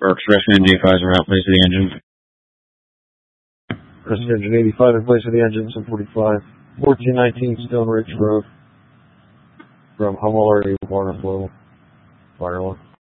Express Engine 85 are out, place of the engine. Express Engine 85 in place of the engine, 745. 1419 Stone Ridge Road. From Hummel, Warner Flow. Fire one.